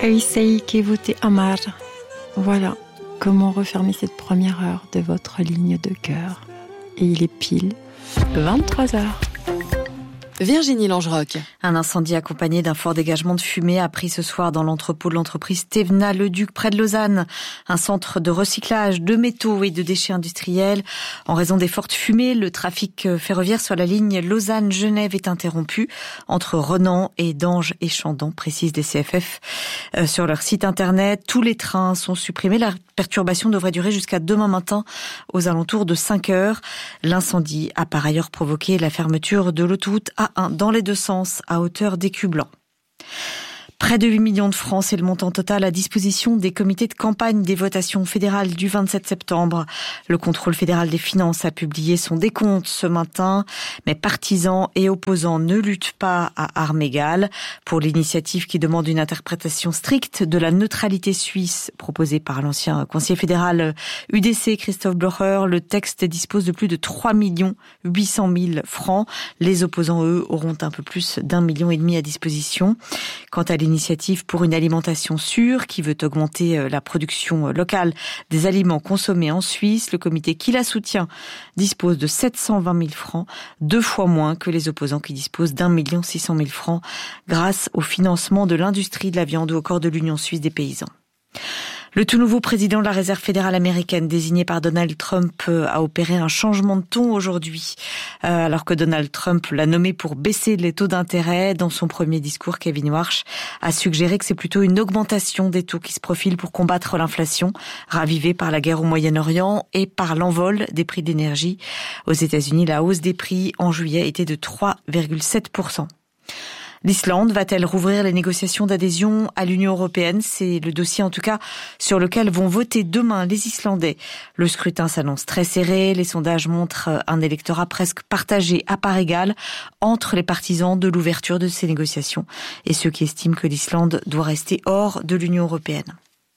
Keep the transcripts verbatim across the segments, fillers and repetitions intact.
Eisei Kevote Amar. Voilà comment refermer cette première heure de votre ligne de cœur. Et il est pile vingt-trois heures. Virginie Langeroc. Un incendie accompagné d'un fort dégagement de fumée a pris ce soir dans l'entrepôt de l'entreprise Thévenat-le-Duc près de Lausanne, un centre de recyclage de métaux et de déchets industriels. En raison des fortes fumées, le trafic ferroviaire sur la ligne Lausanne-Genève est interrompu entre Renan et Dange et Chandon, précise des C F F euh, sur leur site internet. Tous les trains sont supprimés. La perturbation devrait durer jusqu'à demain matin aux alentours de cinq heures. L'incendie a par ailleurs provoqué la fermeture de l'autoroute A un dans les deux sens à hauteur d'Écu-Blanc. Près de huit millions de francs, c'est le montant total à disposition des comités de campagne des votations fédérales du vingt-sept septembre. Le contrôle fédéral des finances a publié son décompte ce matin, mais partisans et opposants ne luttent pas à armes égales. Pour l'initiative qui demande une interprétation stricte de la neutralité suisse proposée par l'ancien conseiller fédéral U D C Christophe Blocher, le texte dispose de plus de trois millions huit cent mille francs. Les opposants, eux, auront un peu plus d'un million et demi à disposition. Quant à l'initiative pour une alimentation sûre qui veut augmenter la production locale des aliments consommés en Suisse, le comité qui la soutient dispose de sept cent vingt mille francs, deux fois moins que les opposants qui disposent d'un million six cent mille francs grâce au financement de l'industrie de la viande ou au corps de l'Union suisse des paysans. Le tout nouveau président de la Réserve fédérale américaine, désigné par Donald Trump, a opéré un changement de ton aujourd'hui. Euh, alors que Donald Trump l'a nommé pour baisser les taux d'intérêt, dans son premier discours, Kevin Warsh a suggéré que c'est plutôt une augmentation des taux qui se profile pour combattre l'inflation, ravivée par la guerre au Moyen-Orient et par l'envol des prix d'énergie. Aux États-Unis, la hausse des prix en juillet était de trois virgule sept pour cent. L'Islande va-t-elle rouvrir les négociations d'adhésion à l'Union européenne ? C'est le dossier en tout cas sur lequel vont voter demain les Islandais. Le scrutin s'annonce très serré. Les sondages montrent un électorat presque partagé à part égale entre les partisans de l'ouverture de ces négociations et ceux qui estiment que l'Islande doit rester hors de l'Union européenne.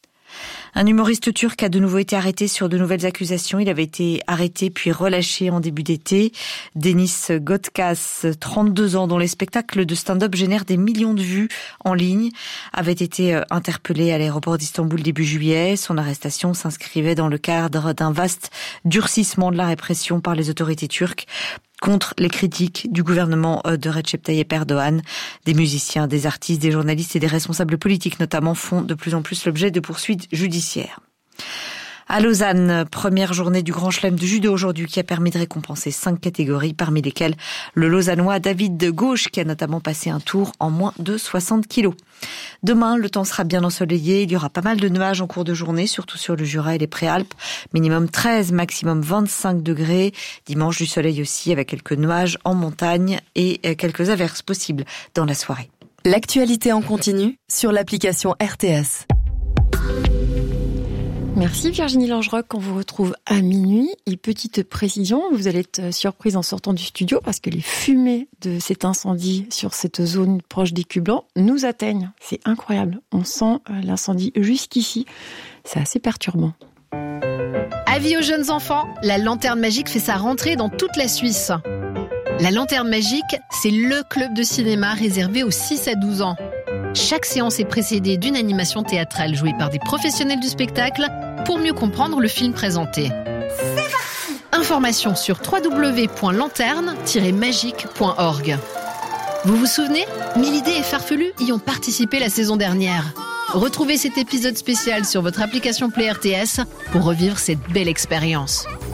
Un humoriste turc a de nouveau été arrêté sur de nouvelles accusations. Il avait été arrêté puis relâché en début d'été. Denis Gotkas, trente-deux ans, dont les spectacles de stand-up génèrent des millions de vues en ligne, avait été interpellé à l'aéroport d'Istanbul début juillet. Son arrestation s'inscrivait dans le cadre d'un vaste durcissement de la répression par les autorités turques contre les critiques du gouvernement de Recep Tayyip Erdogan. Des musiciens, des artistes, des journalistes et des responsables politiques notamment font de plus en plus l'objet de poursuites judiciaires. À Lausanne, première journée du Grand Chelem de judo aujourd'hui qui a permis de récompenser cinq catégories, parmi lesquelles le Lausannois David de Gauche qui a notamment passé un tour en moins de soixante kilos. Demain, le temps sera bien ensoleillé, il y aura pas mal de nuages en cours de journée, surtout sur le Jura et les Préalpes, minimum treize, maximum vingt-cinq degrés. Dimanche, du soleil aussi avec quelques nuages en montagne et quelques averses possibles dans la soirée. L'actualité en continu sur l'application R T S. Merci Virginie Langeroc, on vous retrouve à minuit. Et petite précision, vous allez être surprise en sortant du studio parce que les fumées de cet incendie sur cette zone proche d'Écu-Blanc nous atteignent. C'est incroyable, on sent l'incendie jusqu'ici, c'est assez perturbant. Avis aux jeunes enfants, la Lanterne Magique fait sa rentrée dans toute la Suisse. La Lanterne Magique, c'est le club de cinéma réservé aux six à douze ans. Chaque séance est précédée d'une animation théâtrale jouée par des professionnels du spectacle pour mieux comprendre le film présenté. C'est parti ! Informations sur w w w point lanterne tiret magique point org. Vous vous souvenez ? Mille idées et farfelus y ont participé la saison dernière. Retrouvez cet épisode spécial sur votre application Play R T S pour revivre cette belle expérience.